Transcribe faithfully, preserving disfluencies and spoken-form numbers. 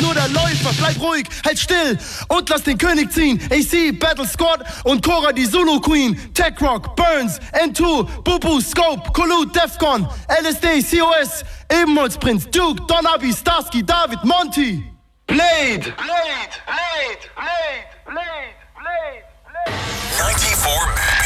nur der Läufer, bleib ruhig, halt still und lass den König ziehen. A C, Battle Squad und Cora die Zulu Queen. Tech Rock, Burns, N zwei, Bubu, Scope, Collude, Defcon, L S D, C O S, Ebenholzprinz, Duke, Don Abi, Starsky, David, Monty. Blade! Blade! Blade! Blade! Blade!